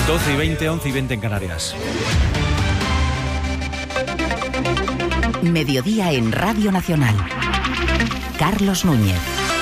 12:20, 11:20 en Canarias. Mediodía en Radio Nacional. Carlos Núñez.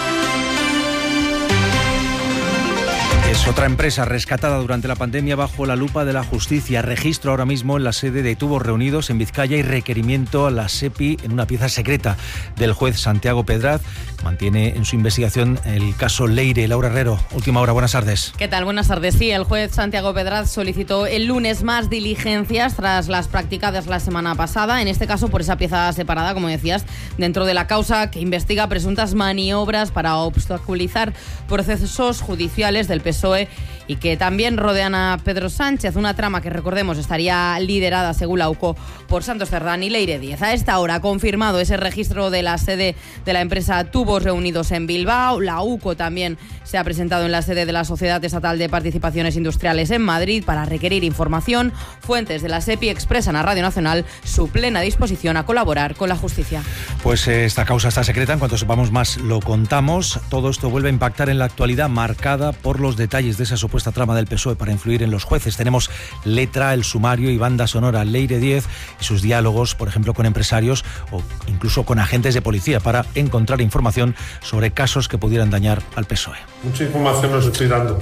Es otra empresa rescatada durante la pandemia bajo la lupa de la justicia. Registro ahora mismo en la sede de Tubos Reunidos en Vizcaya y requerimiento a la SEPI en una pieza secreta del juez Santiago Pedraz. Mantiene en su investigación el caso Leire. Laura Herrero, Última Hora, buenas tardes. ¿Qué tal? Buenas tardes. Sí, el juez Santiago Pedraz solicitó el lunes más diligencias tras las practicadas la semana pasada, en este caso por esa pieza separada, como decías, dentro de la causa que investiga presuntas maniobras para obstaculizar procesos judiciales del PSOE y que también rodean a Pedro Sánchez, una trama que, recordemos, estaría liderada, según la UCO, por Santos Cerdán y Leire Díez. A esta hora ha confirmado ese registro de la sede de la empresa Tubos Reunidos en Bilbao. La UCO también se ha presentado en la sede de la Sociedad Estatal de Participaciones Industriales en Madrid para requerir información. Fuentes de la SEPI expresan a Radio Nacional su plena disposición a colaborar con la justicia. Pues esta causa está secreta, en cuanto sepamos más lo contamos. Todo esto vuelve a impactar en la actualidad, marcada por los detalles de esa supuesta trama del PSOE para influir en los jueces. Tenemos letra, el sumario y banda sonora Leire Díez y sus diálogos, por ejemplo, con empresarios o incluso con agentes de policía para encontrar información sobre casos que pudieran dañar al PSOE. Mucha información nos estoy dando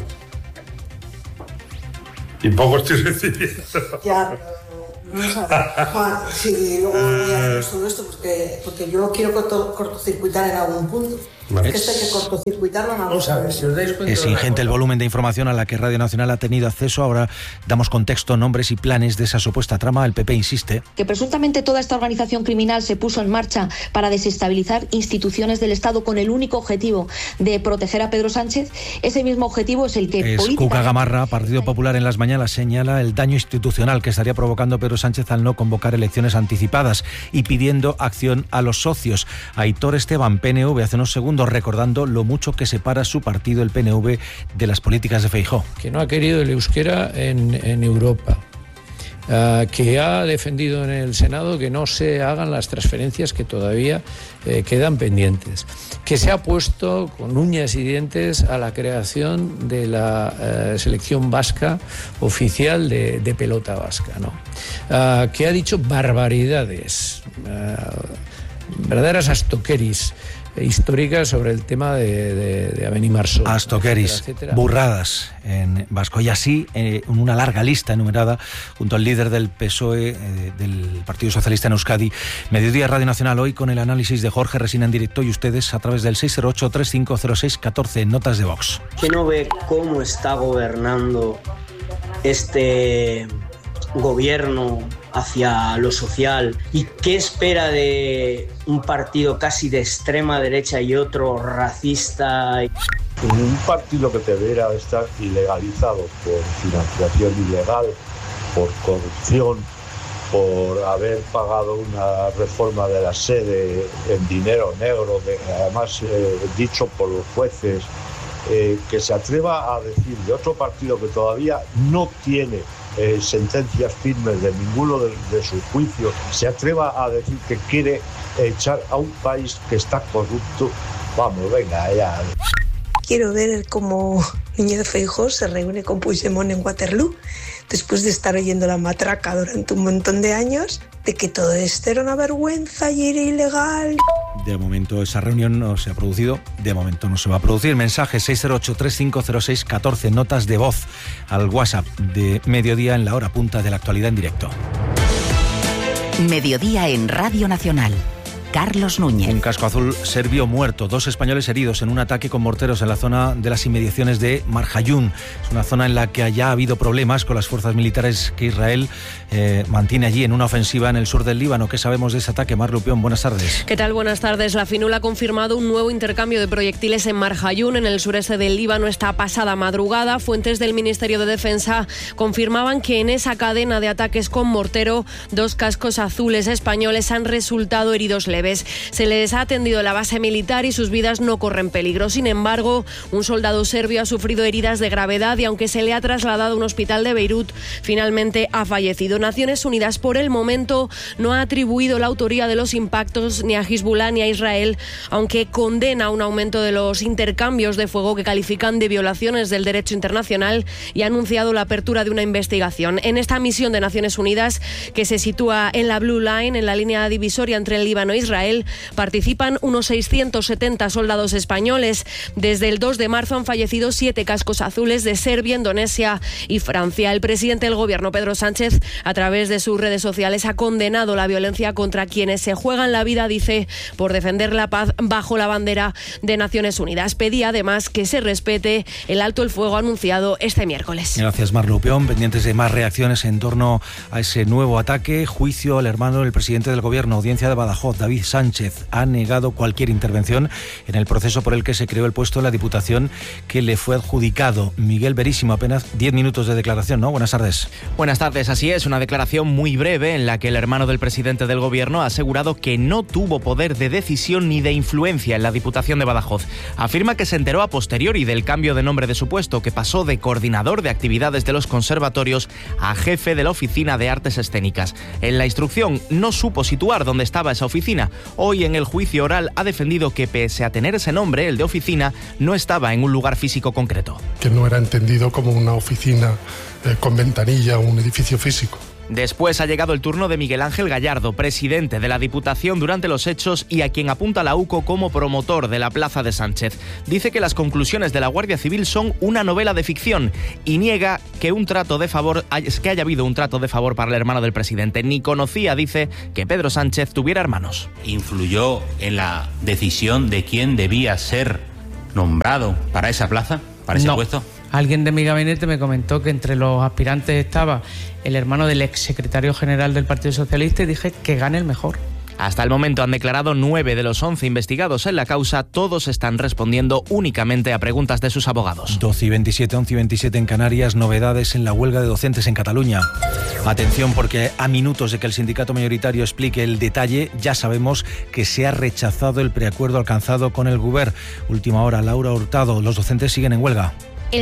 y poco estoy recibiendo. Ya, vamos a ver, Juan, si luego miramos todo esto, porque yo lo quiero cortocircuitar en algún punto. Vale. Es que esto hay que cortocircuitarlo en algún Vamos a ver, si os dais cuenta. Es ingente el volumen de información a la que Radio Nacional ha tenido acceso. Ahora damos contexto, nombres y planes de esa supuesta trama. El PP insiste que presuntamente toda esta organización criminal se puso en marcha para desestabilizar instituciones del Estado con el único objetivo de proteger a Pedro Sánchez. Ese mismo objetivo es el que Cuca Gamarra, Partido Popular, en Las Mañanas señala el daño institucional que estaría provocando Pedro Sánchez al no convocar elecciones anticipadas y pidiendo acción a los socios. Aitor Esteban, PNV, hace unos segundos recordando lo mucho que separa su partido, el PNV, de las políticas de Feijóo. Que no ha querido el euskera en Europa. Que ha defendido en el Senado que no se hagan las transferencias que todavía quedan pendientes, que se ha puesto con uñas y dientes a la creación de la selección vasca oficial de pelota vasca, ¿no? Que ha dicho barbaridades, verdaderas astoqueris históricas sobre el tema de Abenimarso. Astoqueris, burradas en vasco. Y así, en una larga lista enumerada, junto al líder del PSOE, del Partido Socialista en Euskadi. Mediodía, Radio Nacional, hoy con el análisis de Jorge Resina en directo y ustedes a través del 608-3506-14, notas de Vox. ¿Que no ve cómo está gobernando este gobierno hacia lo social y qué espera de un partido casi de extrema derecha y otro racista? Un partido que debería estar ilegalizado por financiación ilegal, por corrupción, por haber pagado una reforma de la sede en dinero negro, además dicho por los jueces, que se atreva a decir de otro partido que todavía no tiene sentencias firmes de ninguno de sus juicios, se atreva a decir que quiere echar a un país que está corrupto. Vamos, venga, ya. Quiero ver cómo Núñez Feijóo se reúne con Puigdemont en Waterloo, después de estar oyendo la matraca durante un montón de años, de que todo esto era una vergüenza y era ilegal. De momento esa reunión no se ha producido, de momento no se va a producir. Mensaje 608-3506-14, notas de voz al WhatsApp de Mediodía en la hora punta de la actualidad en directo. Mediodía en Radio Nacional. Carlos Núñez. Un casco azul serbio muerto, 2 españoles heridos en un ataque con morteros en la zona de las inmediaciones de Marjayún. Es una zona en la que ya ha habido problemas con las fuerzas militares que Israel mantiene allí en una ofensiva en el sur del Líbano. ¿Qué sabemos de ese ataque? Mar Lupión, buenas tardes. ¿Qué tal? Buenas tardes. La FINUL ha confirmado un nuevo intercambio de proyectiles en Marjayún, en el sureste del Líbano, esta pasada madrugada. Fuentes del Ministerio de Defensa confirmaban que en esa cadena de ataques con mortero, 2 cascos azules españoles han resultado heridos leves. leves. Se les ha atendido en la base militar y sus vidas no corren peligro. Sin embargo, un soldado serbio ha sufrido heridas de gravedad y aunque se le ha trasladado a un hospital de Beirut, finalmente ha fallecido. Naciones Unidas por el momento no ha atribuido la autoría de los impactos ni a Hezbollah ni a Israel, aunque condena un aumento de los intercambios de fuego que califican de violaciones del derecho internacional y ha anunciado la apertura de una investigación. En esta misión de Naciones Unidas, que se sitúa en la Blue Line, en la línea divisoria entre el Líbano e Israel, participan unos 670 soldados españoles. Desde el 2 de marzo han fallecido 7 cascos azules de Serbia, Indonesia y Francia. El presidente del gobierno, Pedro Sánchez, a través de sus redes sociales ha condenado la violencia contra quienes se juegan la vida, dice, por defender la paz bajo la bandera de Naciones Unidas. Pedía además que se respete el alto el fuego anunciado este miércoles. Gracias, Mar Lupión. Pendientes de más reacciones en torno a ese nuevo ataque. Juicio al hermano del presidente del gobierno. Audiencia de Badajoz. David Sánchez ha negado cualquier intervención en el proceso por el que se creó el puesto en la Diputación que le fue adjudicado. Miguel Verísimo, apenas 10 minutos de declaración, ¿no? Buenas tardes. Buenas tardes, así es. Una declaración muy breve en la que el hermano del presidente del gobierno ha asegurado que no tuvo poder de decisión ni de influencia en la Diputación de Badajoz. Afirma que se enteró a posteriori del cambio de nombre de su puesto, que pasó de coordinador de actividades de los conservatorios a jefe de la Oficina de Artes Escénicas. En la instrucción no supo situar dónde estaba esa oficina. Hoy en el juicio oral ha defendido que pese a tener ese nombre, el de oficina, no estaba en un lugar físico concreto. Que no era entendido como una oficina con ventanilla o un edificio físico. Después ha llegado el turno de Miguel Ángel Gallardo, presidente de la Diputación durante los hechos y a quien apunta la UCO como promotor de la plaza de Sánchez. Dice que las conclusiones de la Guardia Civil son una novela de ficción y niega que haya habido un trato de favor para el hermano del presidente. Ni conocía, dice, que Pedro Sánchez tuviera hermanos. ¿Influyó en la decisión de quién debía ser nombrado para esa plaza, para ese puesto? Alguien de mi gabinete me comentó que entre los aspirantes estaba el hermano del exsecretario general del Partido Socialista y dije que gane el mejor. Hasta el momento han declarado 9 de los 11 investigados en la causa. Todos están respondiendo únicamente a preguntas de sus abogados. 12 y 27, 11 y 27 en Canarias. Novedades en la huelga de docentes en Cataluña. Atención, porque a minutos de que el sindicato mayoritario explique el detalle, ya sabemos que se ha rechazado el preacuerdo alcanzado con el Govern. Última hora, Laura Hurtado. Los docentes siguen en huelga. El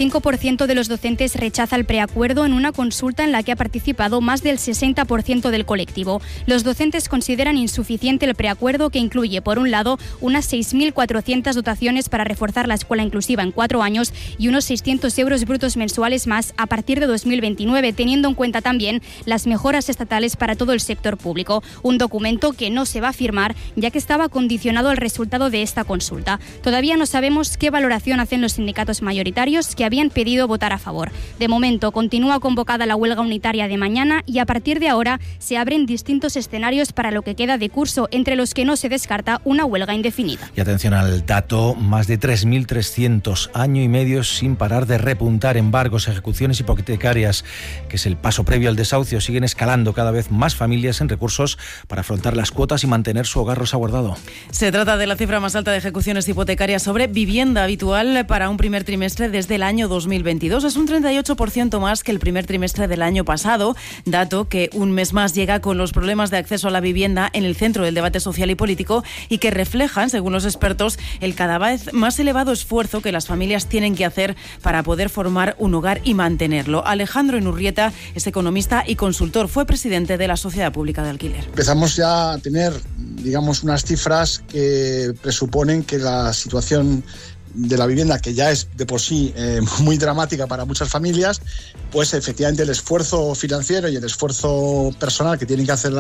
65% de los docentes rechaza el preacuerdo en una consulta en la que ha participado más del 60% del colectivo. Los docentes consideran insuficiente el preacuerdo, que incluye, por un lado, unas 6.400 dotaciones para reforzar la escuela inclusiva en 4 años y unos 600 euros brutos mensuales más a partir de 2029, teniendo en cuenta también las mejoras estatales para todo el sector público. Un documento que no se va a firmar, ya que estaba condicionado al resultado de esta consulta. Todavía no sabemos qué valoración hacen los sindicatos mayoritarios, que habían pedido votar a favor. De momento, continúa convocada la huelga unitaria de mañana y a partir de ahora se abren distintos escenarios para lo que queda de curso, entre los que no se descarta una huelga indefinida. Y atención al dato, más de 3.300, año y medio sin parar de repuntar. Embargos, ejecuciones hipotecarias, que es el paso previo al desahucio, siguen escalando. Cada vez más familias en recursos para afrontar las cuotas y mantener su hogar resguardado. Se trata de la cifra más alta de ejecuciones hipotecarias sobre vivienda habitual para un primer trimestre desde el año 2022. Es un 38% más que el primer trimestre del año pasado, dato que un mes más llega con los problemas de acceso a la vivienda en el centro del debate social y político y que reflejan, según los expertos, el cada vez más elevado esfuerzo que las familias tienen que hacer para poder formar un hogar y mantenerlo. Alejandro Inurrieta es economista y consultor, fue presidente de la Sociedad Pública de Alquiler. Empezamos ya a tener, digamos, unas cifras que presuponen que la situación de la vivienda, que ya es de por sí muy dramática para muchas familias, pues efectivamente el esfuerzo financiero y el esfuerzo personal que tienen que hacer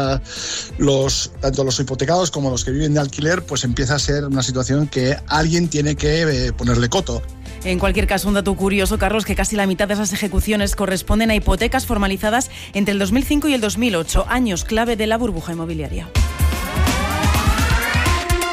tanto los hipotecados como los que viven de alquiler, pues empieza a ser una situación que alguien tiene que ponerle coto. En cualquier caso, un dato curioso, Carlos, que casi la mitad de esas ejecuciones corresponden a hipotecas formalizadas entre el 2005 y el 2008, años clave de la burbuja inmobiliaria.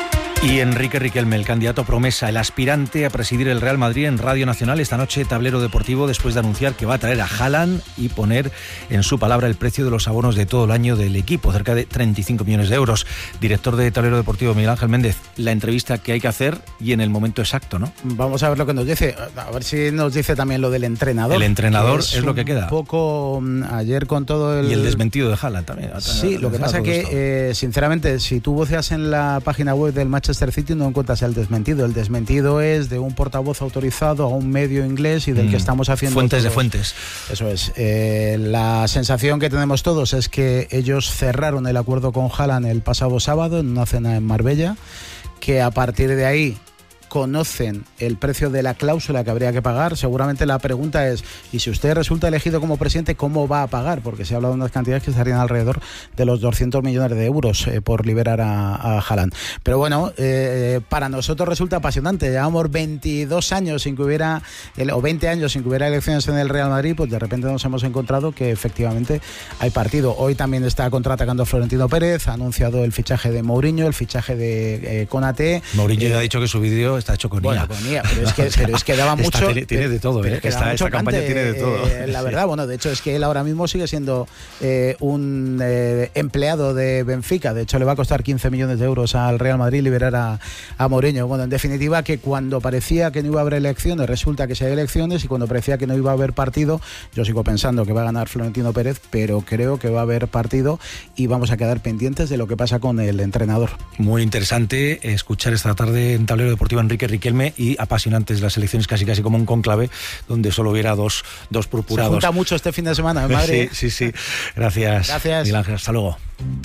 Y Enrique Riquelme, el candidato promesa, el aspirante a presidir el Real Madrid en Radio Nacional esta noche, tablero deportivo, después de anunciar que va a traer a Haaland y poner en su palabra el precio de los abonos de todo el año del equipo, cerca de 35 millones de euros. Director de tablero deportivo, Miguel Ángel Méndez, la entrevista que hay que hacer y en el momento exacto, ¿no? Vamos a ver lo que nos dice, a ver si nos dice también lo del entrenador. El entrenador es lo que queda. Un poco ayer con todo el... Y el desmentido de Haaland también. Sí, lo que pasa es que, sinceramente, si tú voceas en la página web del Manchester City no encuentras el desmentido. El desmentido es de un portavoz autorizado a un medio inglés y del que estamos haciendo fuentes todos. De fuentes. Eso es. La sensación que tenemos todos es que ellos cerraron el acuerdo con Haaland el pasado sábado en una cena en Marbella, que a partir de ahí conocen el precio de la cláusula que habría que pagar. Seguramente la pregunta es, y si usted resulta elegido como presidente, ¿cómo va a pagar? Porque se ha hablado de unas cantidades que estarían alrededor de los 200 millones de euros por liberar a Haaland. Pero bueno, para nosotros resulta apasionante. Llevamos 22 años sin que hubiera, o 20 años sin que hubiera elecciones en el Real Madrid, pues de repente nos hemos encontrado que efectivamente hay partido. Hoy también está contraatacando Florentino Pérez, ha anunciado el fichaje de Mourinho, el fichaje de Konaté. Mourinho ya ha dicho que su vídeo está hecho con IA. Con IA, pero es que daba mucho... Tiene de todo, esta campaña tiene de todo. La verdad, bueno, de hecho es que él ahora mismo sigue siendo un empleado de Benfica. De hecho le va a costar 15 millones de euros al Real Madrid liberar a Mourinho. Bueno, en definitiva, que cuando parecía que no iba a haber elecciones, resulta que sí hay elecciones, y cuando parecía que no iba a haber partido, yo sigo pensando que va a ganar Florentino Pérez, pero creo que va a haber partido y vamos a quedar pendientes de lo que pasa con el entrenador. Muy interesante escuchar esta tarde en Tablero Deportivo Enrique Riquelme, y apasionantes las elecciones, casi como un conclave donde solo hubiera dos purpurados. Se junta mucho este fin de semana en Madrid. Sí. Gracias. Miguel Ángel, hasta luego.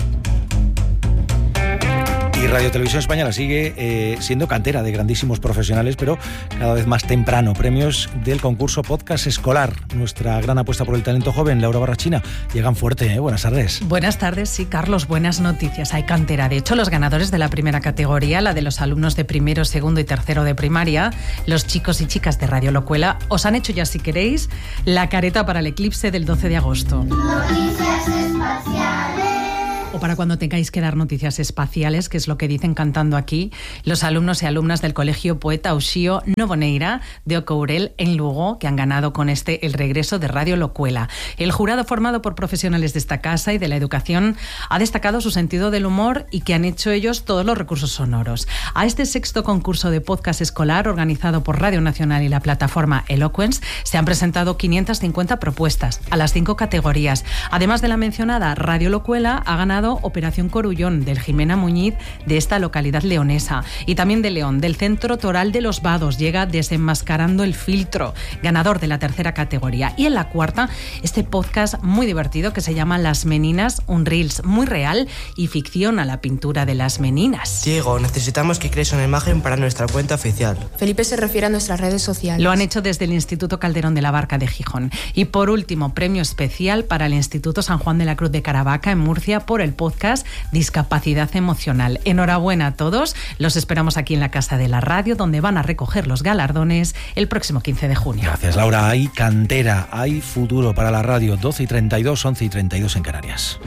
Y Radio Televisión Española sigue siendo cantera de grandísimos profesionales, pero cada vez más temprano. Premios del concurso Podcast Escolar. Nuestra gran apuesta por el talento joven, Laura Barrachina. Llegan fuerte, ¿eh? Buenas tardes. Buenas tardes, sí, Carlos. Buenas noticias. Hay cantera. De hecho, los ganadores de la primera categoría, la de los alumnos de primero, segundo y tercero de primaria, los chicos y chicas de Radio Locuela, os han hecho ya, si queréis, la careta para el eclipse del 12 de agosto. Noticias espaciales. O para cuando tengáis que dar noticias espaciales, que es lo que dicen cantando aquí los alumnos y alumnas del Colegio Poeta Uxío Novoneira de Ocourel en Lugo, que han ganado con el regreso de Radio Locuela. El jurado, formado por profesionales de esta casa y de la educación, ha destacado su sentido del humor y que han hecho ellos todos los recursos sonoros. A este sexto concurso de podcast escolar, organizado por Radio Nacional y la plataforma Eloquence, se han presentado 550 propuestas a las 5 categorías. Además de la mencionada Radio Locuela, ha ganado Operación Corullón, del Jimena Muñiz, de esta localidad leonesa, y también de León, del Centro Toral de los Vados, llega Desenmascarando el Filtro, ganador de la tercera categoría. Y en la cuarta, este podcast muy divertido que se llama Las Meninas, un reels muy real y ficción a la pintura de las meninas. Diego, necesitamos que crees una imagen para nuestra cuenta oficial. Felipe se refiere a nuestras redes sociales. Lo han hecho desde el Instituto Calderón de la Barca de Gijón. Y por último, premio especial para el Instituto San Juan de la Cruz de Caravaca en Murcia por el podcast Discapacidad Emocional. Enhorabuena a todos. Los esperamos aquí en la Casa de la Radio, donde van a recoger los galardones el próximo 15 de junio. Gracias, Laura. Hay cantera, hay futuro para la radio. 12:32, 11:32 en Canarias.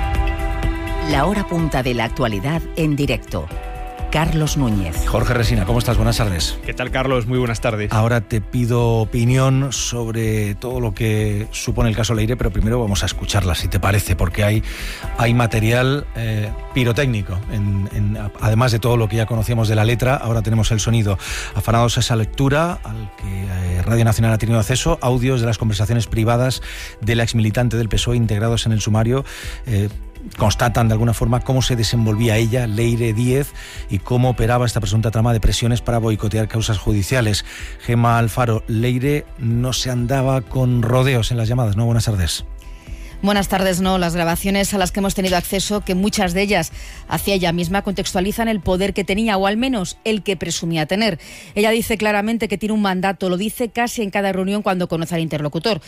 La hora punta de la actualidad en directo. Carlos Núñez. Jorge Resina, ¿cómo estás? Buenas tardes. ¿Qué tal, Carlos? Muy buenas tardes. Ahora te pido opinión sobre todo lo que supone el caso Leire, pero primero vamos a escucharla, si te parece, porque hay material pirotécnico. Además de todo lo que ya conocíamos de la letra, ahora tenemos el sonido. Afanados a esa lectura, al que Radio Nacional ha tenido acceso, audios de las conversaciones privadas de la exmilitante del PSOE integrados en el sumario, constatan de alguna forma cómo se desenvolvía ella, Leire Díez, y cómo operaba esta presunta trama de presiones para boicotear causas judiciales. Gemma Alfaro, Leire no se andaba con rodeos en las llamadas, ¿no? Buenas tardes. Buenas tardes, no. Las grabaciones a las que hemos tenido acceso, que muchas de ellas hacía ella misma, contextualizan el poder que tenía, o al menos el que presumía tener. Ella dice claramente que tiene un mandato, lo dice casi en cada reunión cuando conoce al interlocutor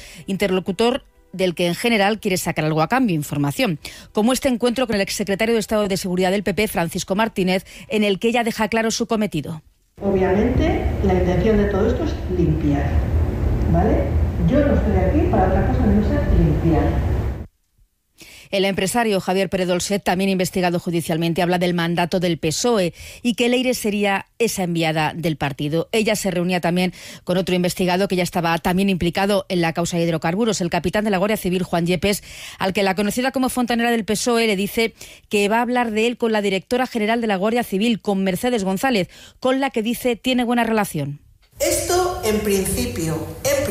del que en general quiere sacar algo a cambio, información, como este encuentro con el exsecretario de Estado de Seguridad del PP, Francisco Martínez, en el que ella deja claro su cometido. Obviamente, la intención de todo esto es limpiar, ¿vale? Yo no estoy aquí para otra cosa menos ser limpiar. El empresario Javier Pérez Dolcet, también investigado judicialmente, habla del mandato del PSOE y que Leire sería esa enviada del partido. Ella se reunía también con otro investigado que ya estaba también implicado en la causa de hidrocarburos, el capitán de la Guardia Civil, Juan Yepes, al que la conocida como fontanera del PSOE le dice que va a hablar de él con la directora general de la Guardia Civil, con Mercedes González, con la que dice tiene buena relación. Esto, en principio,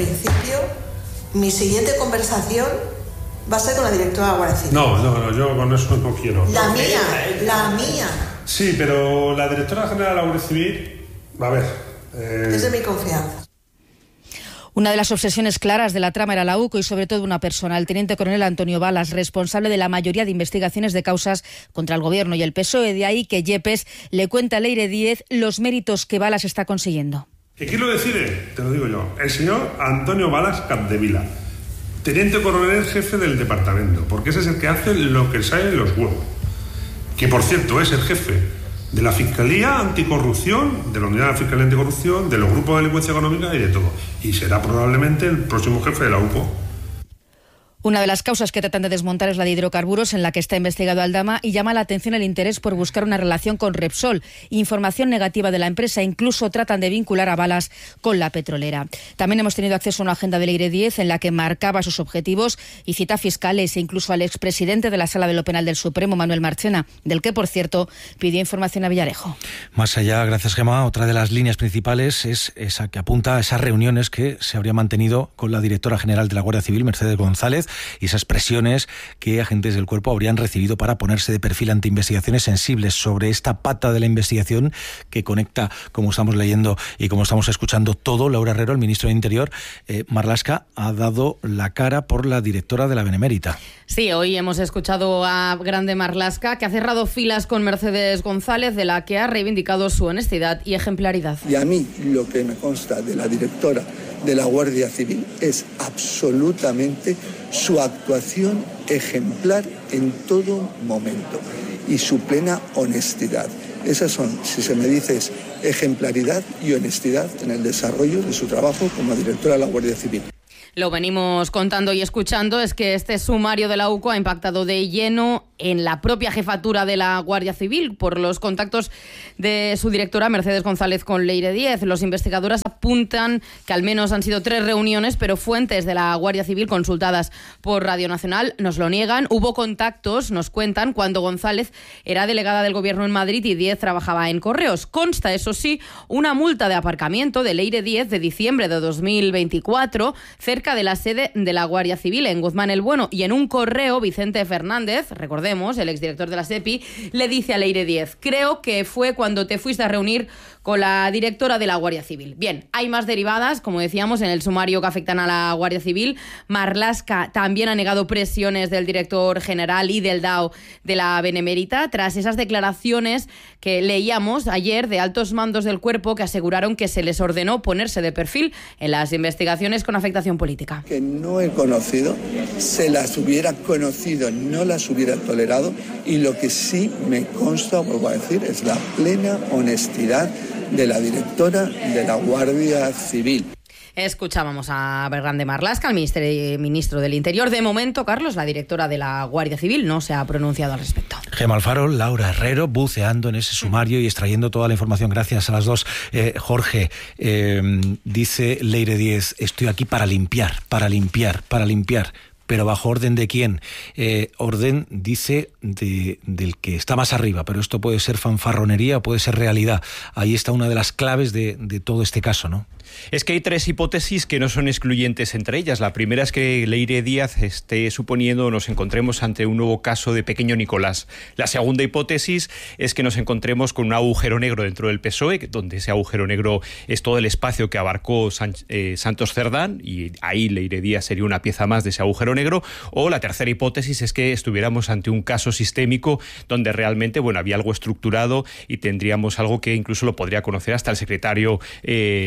mi siguiente conversación va a ser con la directora de la Guardia Civil. No, yo con eso no quiero. La mía. Sí, pero la directora general de la Guardia Civil, a ver... Es de mi confianza. Una de las obsesiones claras de la trama era la UCO y sobre todo una persona, el teniente coronel Antonio Balas, responsable de la mayoría de investigaciones de causas contra el Gobierno y el PSOE. De ahí que Yepes le cuenta a Leire Díez los méritos que Balas está consiguiendo. ¿Y quién lo decide? Te lo digo yo. El señor Antonio Balas Capdevila, teniente coronel jefe del departamento, porque ese es el que hace lo que sale en los huevos. Que, por cierto, es el jefe de la Fiscalía Anticorrupción, de la Unidad de la Fiscalía Anticorrupción, de los grupos de delincuencia económica y de todo. Y será probablemente el próximo jefe de la UCO. Una de las causas que tratan de desmontar es la de hidrocarburos, en la que está investigado Aldama, y llama la atención el interés por buscar una relación con Repsol. Información negativa de la empresa, incluso tratan de vincular a Balas con la petrolera. También hemos tenido acceso a una agenda de Leire Díez en la que marcaba sus objetivos y cita a fiscales e incluso al expresidente de la Sala de lo Penal del Supremo, Manuel Marchena, del que, por cierto, pidió información a Villarejo. Más allá, gracias Gemma, otra de las líneas principales es esa que apunta a esas reuniones que se habría mantenido con la directora general de la Guardia Civil, Mercedes González, y esas presiones que agentes del cuerpo habrían recibido para ponerse de perfil ante investigaciones sensibles sobre esta pata de la investigación que conecta, como estamos leyendo y como estamos escuchando todo. Laura Herrero, el ministro de Interior, Marlaska, ha dado la cara por la directora de la Benemérita. Sí, hoy hemos escuchado a Grande Marlaska, que ha cerrado filas con Mercedes González, de la que ha reivindicado su honestidad y ejemplaridad. Y a mí lo que me consta de la directora de la Guardia Civil es absolutamente su actuación ejemplar en todo momento y su plena honestidad. Esas son, si se me dice, es ejemplaridad y honestidad en el desarrollo de su trabajo como directora de la Guardia Civil. Lo venimos contando y escuchando, es que este sumario de la UCO ha impactado de lleno en la propia jefatura de la Guardia Civil por los contactos de su directora Mercedes González con Leire Díez. Los investigadores apuntan que al menos han sido 3 reuniones, pero fuentes de la Guardia Civil consultadas por Radio Nacional nos lo niegan. Hubo contactos, nos cuentan, cuando González era delegada del Gobierno en Madrid y Díez trabajaba en Correos. Consta, eso sí, una multa de aparcamiento de Leire Díez de diciembre de 2024 cerca de la sede de la Guardia Civil en Guzmán el Bueno, y en un correo Vicente Fernández, recordemos, el exdirector de la SEPI, le dice a Leire Díez: creo que fue cuando te fuiste a reunir con la directora de la Guardia Civil. Bien, hay más derivadas, como decíamos, en el sumario que afectan a la Guardia Civil. Marlaska también ha negado presiones del director general y del DAO de la Benemérita, tras esas declaraciones que leíamos ayer de altos mandos del cuerpo que aseguraron que se les ordenó ponerse de perfil en las investigaciones con afectación política. Que no he conocido, se las hubiera conocido, no las hubiera tolerado, y lo que sí me consta, vuelvo a decir, es la plena honestidad de la directora de la Guardia Civil. Escuchábamos a Grande Marlaska, el ministro del Interior. De momento, Carlos, la directora de la Guardia Civil no se ha pronunciado al respecto. Gemma Alfaro, Laura Herrero, buceando en ese sumario y extrayendo toda la información. Gracias a las dos. Jorge, dice Leire Díez: estoy aquí para limpiar. ¿Pero bajo orden de quién? Orden, dice, del que está más arriba, pero esto puede ser fanfarronería o puede ser realidad. Ahí está una de las claves de todo este caso, ¿no? Es que hay 3 hipótesis que no son excluyentes entre ellas. La primera es que Leire Díez esté suponiendo nos encontremos ante un nuevo caso de Pequeño Nicolás. La segunda hipótesis es que nos encontremos con un agujero negro dentro del PSOE, donde ese agujero negro es todo el espacio que abarcó Santos Cerdán, y ahí Leire Díez sería una pieza más de ese agujero negro. O la tercera hipótesis es que estuviéramos ante un caso sistémico donde realmente había algo estructurado y tendríamos algo que incluso lo podría conocer hasta el secretario de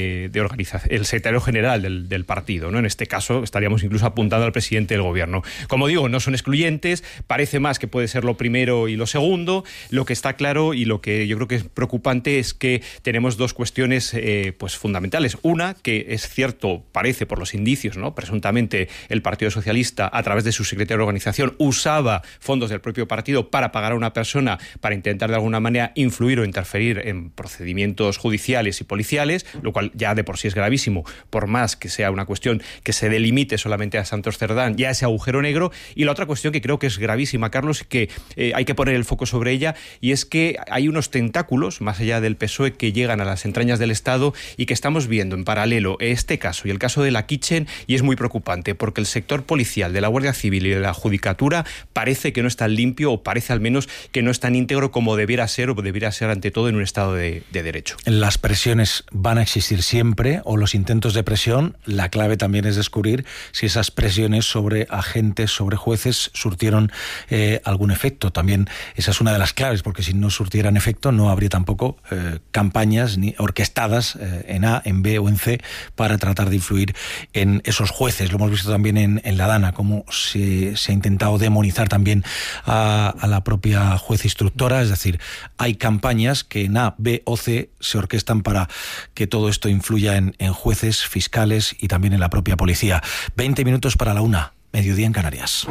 el secretario general del partido, ¿no? En este caso estaríamos incluso apuntando al presidente del gobierno. Como digo, no son excluyentes, parece más que puede ser lo primero y lo segundo. Lo que está claro y lo que yo creo que es preocupante es que tenemos dos cuestiones pues fundamentales. Una, que es cierto, parece por los indicios, ¿no? Presuntamente el Partido Socialista, a través de su secretario de organización, usaba fondos del propio partido para pagar a una persona para intentar de alguna manera influir o interferir en procedimientos judiciales y policiales, lo cual ya de por sí es gravísimo, por más que sea una cuestión que se delimite solamente a Santos Cerdán, ya ese agujero negro. Y la otra cuestión que creo que es gravísima, Carlos, que hay que poner el foco sobre ella, y es que hay unos tentáculos, más allá del PSOE, que llegan a las entrañas del Estado y que estamos viendo en paralelo este caso y el caso de la Kitchen, y es muy preocupante porque el sector policial, de la Guardia Civil y de la Judicatura parece que no es tan limpio, o parece al menos que no es tan íntegro como debiera ser, o debiera ser ante todo en un Estado de derecho. Las presiones van a existir siempre, o los intentos de presión. La clave también es descubrir si esas presiones sobre agentes, sobre jueces, surtieron algún efecto. También esa es una de las claves, porque si no surtieran efecto no habría tampoco campañas ni orquestadas en A, en B o en C para tratar de influir en esos jueces. Lo hemos visto también en La Dana, cómo se ha intentado demonizar también a la propia juez instructora. Es decir, hay campañas que en A, B o C se orquestan para que todo esto influya en jueces, fiscales y también en la propia policía. 20 minutos para la 1, mediodía en Canarias.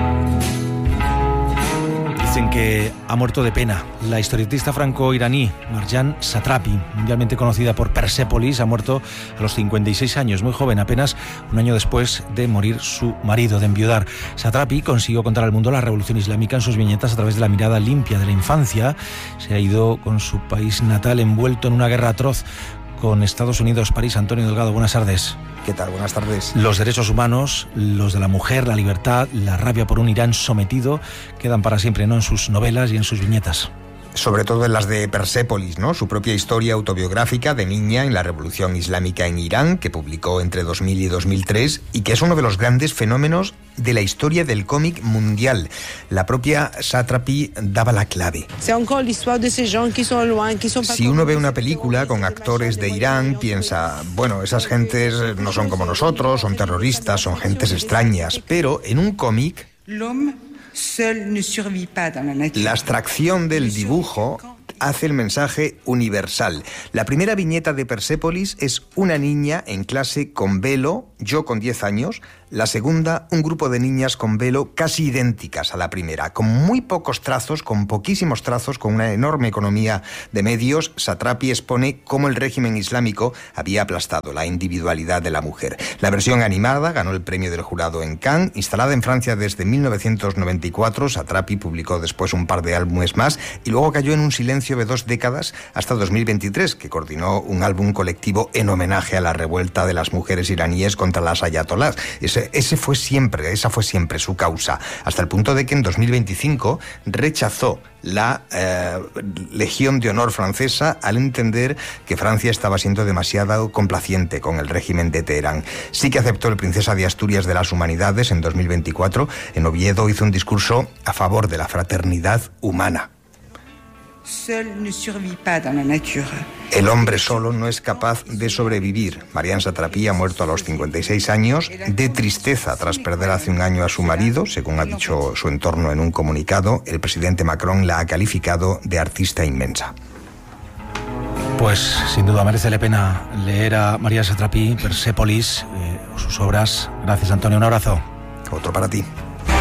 Dicen que ha muerto de pena. La historietista franco-iraní Marjan Satrapi, mundialmente conocida por Persépolis, ha muerto a los 56 años, muy joven, apenas un año después de morir su marido, de enviudar. Satrapi consiguió contar al mundo la revolución islámica en sus viñetas a través de la mirada limpia de la infancia. Se ha ido con su país natal envuelto en una guerra atroz con Estados Unidos. París. Antonio Delgado, buenas tardes. ¿Qué tal? Buenas tardes. Los derechos humanos, los de la mujer, la libertad, la rabia por un Irán sometido, quedan para siempre, ¿no?, en sus novelas y en sus viñetas. Sobre todo en las de Persépolis, ¿no? Su propia historia autobiográfica de niña en la revolución islámica en Irán, que publicó entre 2000 y 2003, y que es uno de los grandes fenómenos de la historia del cómic mundial. La propia Satrapi daba la clave. Si uno ve una película con actores de Irán, piensa, bueno, esas gentes no son como nosotros, son terroristas, son gentes extrañas, pero en un cómic la abstracción del dibujo hace el mensaje universal. La primera viñeta de Persépolis es una niña en clase con velo, yo con 10 años. La segunda, un grupo de niñas con velo casi idénticas a la primera, con muy pocos trazos, con poquísimos trazos, con una enorme economía de medios. Satrapi expone cómo el régimen islámico había aplastado la individualidad de la mujer. La versión animada ganó el premio del jurado en Cannes. Instalada en Francia desde 1994, Satrapi publicó después un par de álbumes más y luego cayó en un silencio de 2 décadas hasta 2023, que coordinó un álbum colectivo en homenaje a la revuelta de las mujeres iraníes contra las ayatolás. Esa fue siempre su causa, hasta el punto de que en 2025 rechazó la Legión de Honor francesa al entender que Francia estaba siendo demasiado complaciente con el régimen de Teherán. Sí que aceptó el Princesa de Asturias de las Humanidades en 2024. En Oviedo hizo un discurso a favor de la fraternidad humana. El hombre solo no es capaz de sobrevivir. Marjan Satrapi ha muerto a los 56 años de tristeza tras perder hace un año a su marido, según ha dicho su entorno en un comunicado. El presidente Macron la ha calificado de artista inmensa. Pues sin duda merece la pena leer a Marjan Satrapi, Persépolis, sus obras. Gracias, Antonio, un abrazo. Otro para ti.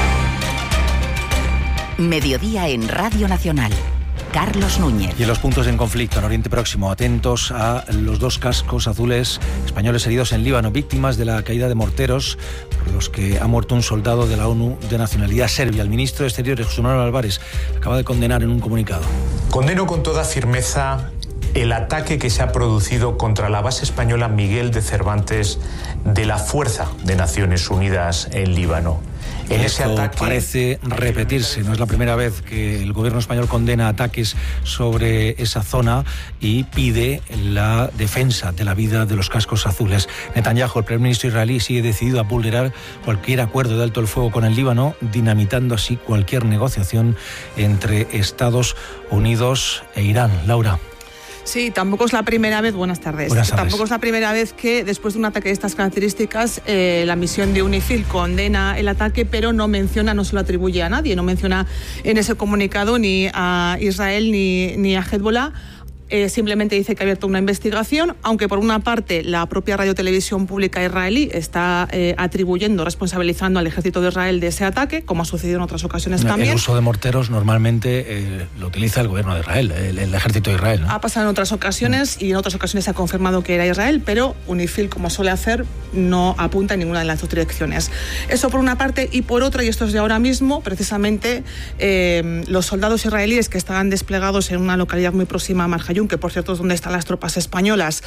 Mediodía en Radio Nacional. Carlos Núñez. Y en los puntos en conflicto en Oriente Próximo, atentos a los 2 cascos azules españoles heridos en Líbano, víctimas de la caída de morteros por los que ha muerto un soldado de la ONU de nacionalidad serbia. El ministro de Exteriores, José Manuel Álvarez, acaba de condenar en un comunicado. Condeno con toda firmeza el ataque que se ha producido contra la base española Miguel de Cervantes de la Fuerza de Naciones Unidas en Líbano. En ese ataque parece repetirse, no es la primera vez que el gobierno español condena ataques sobre esa zona y pide la defensa de la vida de los cascos azules. Netanyahu, el primer ministro israelí, sigue decidido a vulnerar cualquier acuerdo de alto el fuego con el Líbano, dinamitando así cualquier negociación entre Estados Unidos e Irán. Laura. Sí, tampoco es la primera vez, buenas tardes. Tampoco es la primera vez que después de un ataque de estas características la misión de UNIFIL condena el ataque, pero no se lo atribuye a nadie, no menciona en ese comunicado ni a Israel ni a Hezbollah. Simplemente dice que ha abierto una investigación, aunque por una parte la propia radiotelevisión pública israelí está atribuyendo, responsabilizando al ejército de Israel de ese ataque, como ha sucedido en otras ocasiones también. El uso de morteros normalmente lo utiliza el gobierno de Israel, el ejército de Israel, ¿no? Ha pasado en otras ocasiones y en otras ocasiones se ha confirmado que era Israel, pero UNIFIL, como suele hacer, no apunta en ninguna de las dos direcciones. Eso por una parte, y por otra, y esto es de ahora mismo, precisamente los soldados israelíes que estaban desplegados en una localidad muy próxima a Marjayún, que por cierto es donde están las tropas españolas,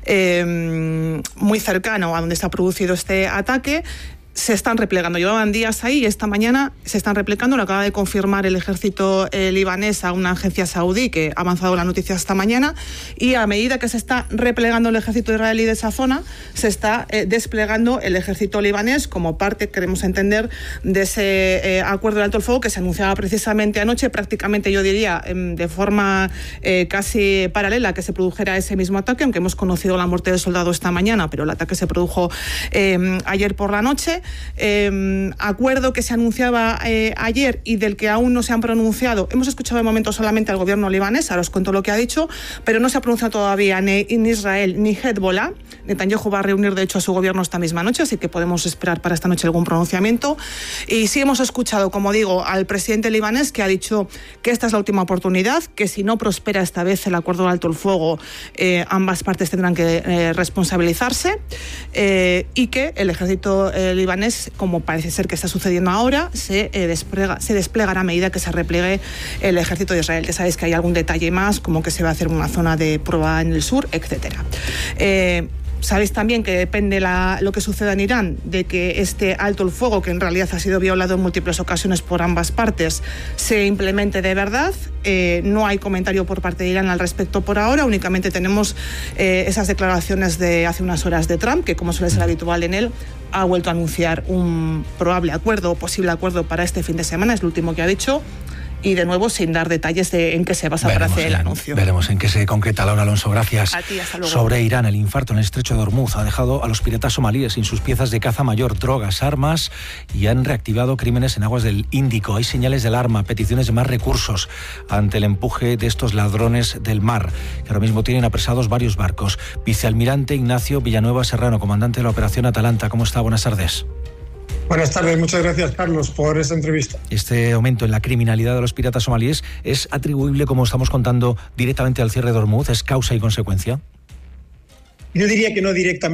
muy cercano a donde se ha producido este ataque, se están replegando. Llevaban días ahí y esta mañana se están replegando. Lo acaba de confirmar el ejército libanés a una agencia saudí que ha avanzado la noticia esta mañana, y a medida que se está replegando el ejército israelí de esa zona, se está desplegando el ejército libanés como parte, queremos entender, de ese acuerdo de alto el fuego que se anunciaba precisamente anoche, prácticamente yo diría de forma casi paralela a que se produjera ese mismo ataque, aunque hemos conocido la muerte del soldado esta mañana, pero el ataque se produjo ayer por la noche. Acuerdo que se anunciaba ayer y del que aún no se han pronunciado. Hemos escuchado de momento solamente al gobierno libanés, ahora os cuento lo que ha dicho, pero no se ha pronunciado todavía ni Israel ni Hezbollah. Netanyahu va a reunir de hecho a su gobierno esta misma noche, así que podemos esperar para esta noche algún pronunciamiento. Y sí hemos escuchado, como digo, al presidente libanés, que ha dicho que esta es la última oportunidad, que si no prospera esta vez el acuerdo de alto el fuego, ambas partes tendrán que responsabilizarse, y que el ejército libanés, como parece ser que está sucediendo ahora, se desplegará a medida que se repliegue el ejército de Israel. Ya sabéis que hay algún detalle más, como que se va a hacer una zona de prueba en el sur, etcétera. Sabéis también que depende lo que suceda en Irán de que este alto el fuego, que en realidad ha sido violado en múltiples ocasiones por ambas partes, se implemente de verdad. No hay comentario por parte de Irán al respecto por ahora, únicamente tenemos esas declaraciones de hace unas horas de Trump, que como suele ser habitual en él, ha vuelto a anunciar un probable acuerdo o posible acuerdo para este fin de semana, es lo último que ha dicho. Y de nuevo sin dar detalles en qué se basa para hacer el anuncio. Veremos en qué se concreta. Laura Alonso, gracias. A ti, hasta luego. Sobre Irán, el infarto en el estrecho de Hormuz ha dejado a los piratas somalíes sin sus piezas de caza mayor, drogas, armas, y han reactivado crímenes en aguas del Índico. Hay señales de alarma, peticiones de más recursos ante el empuje de estos ladrones del mar, que ahora mismo tienen apresados varios barcos. Vicealmirante Ignacio Villanueva Serrano, comandante de la Operación Atalanta. ¿Cómo está? Buenas tardes. Buenas tardes, muchas gracias, Carlos, por esta entrevista. Este aumento en la criminalidad de los piratas somalíes es atribuible, como estamos contando, directamente al cierre de Hormuz, ¿es causa y consecuencia? Yo diría que no directamente.